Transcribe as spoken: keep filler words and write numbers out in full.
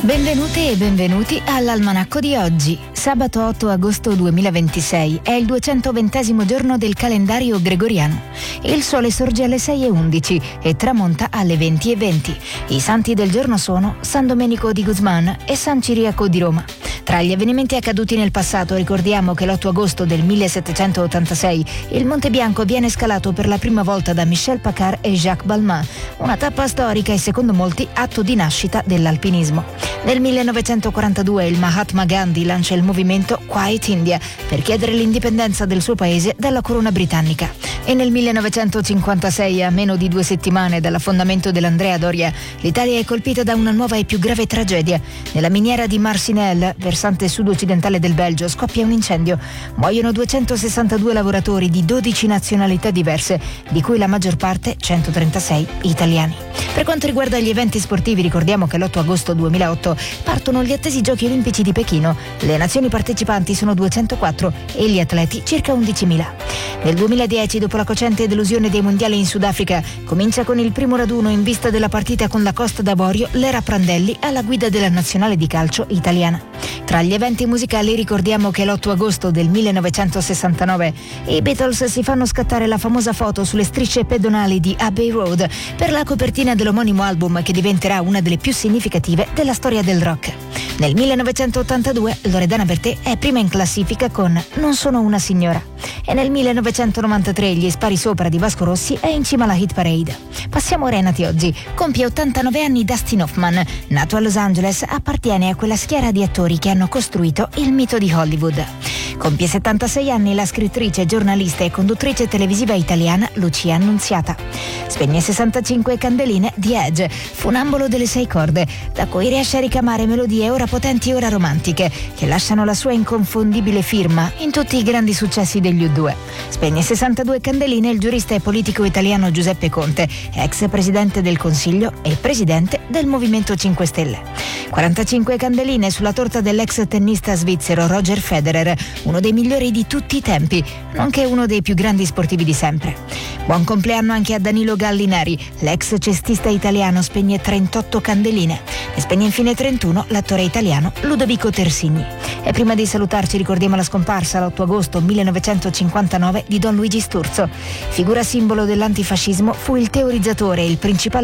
Benvenute e benvenuti all'Almanacco di oggi. Sabato otto agosto duemilaventisei è il duecentoventesimo giorno del calendario gregoriano. Il sole sorge alle sei e undici e tramonta alle venti e venti. I santi del giorno sono San Domenico di Guzman e San Ciriaco di Roma. Tra gli avvenimenti accaduti nel passato ricordiamo che l'otto agosto del millesettecentottantasei il Monte Bianco viene scalato per la prima volta da Michel Paccard e Jacques Balmain, una tappa storica e secondo molti atto di nascita dell'alpinismo. Nel millenovecentoquarantadue il Mahatma Gandhi lancia il movimento Quiet India per chiedere l'indipendenza del suo paese dalla corona britannica. E nel millenovecentocinquantasei, a meno di due settimane dall'affondamento dell'Andrea Doria, l'Italia è colpita da una nuova e più grave tragedia. Nella miniera di Marcinelle, versante sud-occidentale del Belgio, scoppia un incendio. Muoiono duecentosessantadue lavoratori di dodici nazionalità diverse, di cui la maggior parte, centotrentasei, italiani. Per quanto riguarda gli eventi sportivi, ricordiamo che l'otto agosto duemilaotto partono gli attesi Giochi Olimpici di Pechino. Le nazioni partecipanti sono duecentoquattro e gli atleti circa undicimila. Nel duemiladieci, dopo la cocente delusione dei mondiali in Sudafrica, comincia con il primo raduno in vista della partita con la Costa d'Avorio l'era Prandelli alla guida della nazionale di calcio italiana. Tra gli eventi musicali ricordiamo che l'otto agosto del millenovecentosessantanove i Beatles si fanno scattare la famosa foto sulle strisce pedonali di Abbey Road per la copertina dell'omonimo album che diventerà una delle più significative della storia del rock. Nel millenovecentottantadue Loredana Bertè è prima in classifica con Non sono una signora e nel millenovecentonovantatré Gli spari sopra di Vasco Rossi è in cima alla hit parade. Passiamo ai nati oggi. Compie ottantanove anni Dustin Hoffman. Nato a Los Angeles, appartiene a quella schiera di attori che hanno costruito il mito di Hollywood. Compie settantasei anni la scrittrice, giornalista e conduttrice televisiva italiana Lucia Annunziata. Spegne sessantacinque candeline The Edge, funambolo delle sei corde, da cui riesce a ricamare melodie ora potenti e ora romantiche, che lasciano la sua inconfondibile firma in tutti i grandi successi degli U due. Spegne sessantadue candeline il giurista e politico italiano Giuseppe Conte, ex presidente del Consiglio e presidente del Movimento cinque Stelle. quarantacinque candeline sulla torta dell'ex tennista svizzero Roger Federer, uno dei migliori di tutti i tempi, nonché uno dei più grandi sportivi di sempre. Buon compleanno anche a Danilo Gallinari, l'ex cestista italiano, spegne trentotto candeline. Ne spegne infine trentuno l'attore italiano Ludovico Tersigni. E prima di salutarci ricordiamo la scomparsa l'otto agosto millenovecentocinquantanove di Don Luigi Sturzo. Figura simbolo dell'antifascismo, fu il teorizzatore e il principale